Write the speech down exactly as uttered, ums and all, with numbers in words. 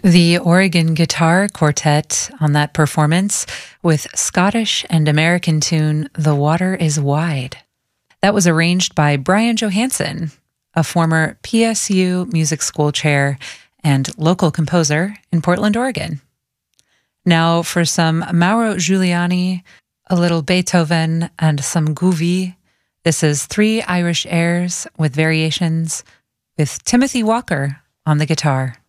The Oregon Guitar Quartet on that performance with Scottish and American tune The Water is Wide. That was arranged by Brian Johansson, a former P S U music school chair and local composer in Portland, Oregon. Now for some Mauro Giuliani, a little Beethoven, and some Gouvi. This is Three Irish Airs with variations with Timothy Walker on the guitar.